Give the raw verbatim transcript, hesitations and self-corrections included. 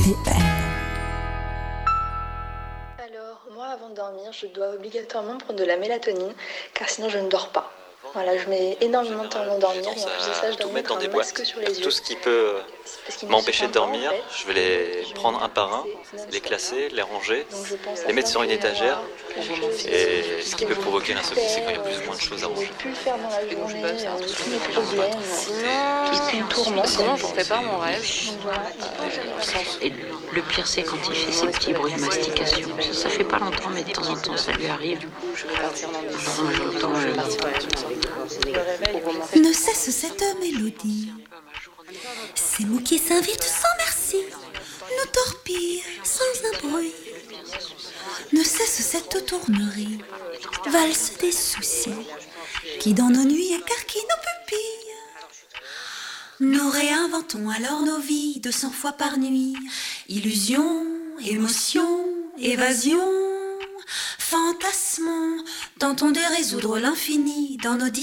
T M. Alors, moi, avant de dormir, je dois obligatoirement prendre de la mélatonine, car sinon je ne dors pas. Voilà, je mets énormément de temps à m'endormir, et en plus de ça, je dois mettre un masque sur les yeux. Tout ce qui peut m'empêcher de dormir, je vais les Je prendre mets un par un, non-stop, les classer, les ranger, donc je pense à les mettre plein sur de une choses étagère. que je fais Et aussi, ce qui que peut je provoquer peux l'insomnie, c'est quand il y a faire, plus ou moins de choses à que je ranger. n'ai pu faire dans la journée, bosse, hein, euh, c'est tous mes toujours problèmes, Et puis me tourmentent. sinon, j'en fais pas mon rêve. Donc voilà. Et le pire, c'est quand il fait ses petits bruits de mastication. Ça, ça fait pas longtemps, mais de temps en temps, ça lui arrive. Alors, moi, j'entends le... Ne cesse cette mélodie, ces mots qui s'invitent sans merci, nous torpillent sans un bruit. Ne cesse cette tournerie, valse des soucis, qui dans nos nuits écarquillent nos pupilles. Nous réinventons alors nos vies de cent fois par nuit. Illusion, émotion, évasion, fantasmons, tentons de résoudre l'infini dans nos